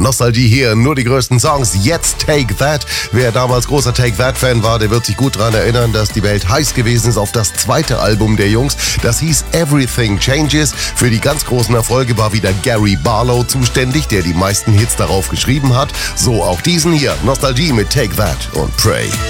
Nostalgie hier, nur die größten Songs. Jetzt Take That. Wer damals großer Take That-Fan war, der wird sich gut daran erinnern, dass die Welt heiß gewesen ist auf das zweite Album der Jungs. Das hieß Everything Changes. Für die ganz großen Erfolge war wieder Gary Barlow zuständig, der die meisten Hits darauf geschrieben hat. So auch diesen hier. Nostalgie mit Take That und Pray.